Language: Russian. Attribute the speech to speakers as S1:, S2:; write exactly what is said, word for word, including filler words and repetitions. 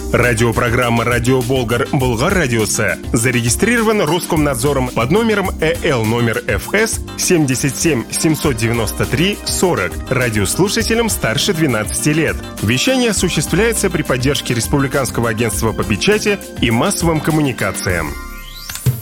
S1: Радиопрограмма «Радио Болгар» Болгар Радиосы зарегистрирован Роскомнадзором под номером ЭЛ номер ФС семьдесят семь семьсот девяносто три сорок радиослушателям старше двенадцати лет. Вещание осуществляется при поддержке Республиканского агентства по печати и массовым коммуникациям.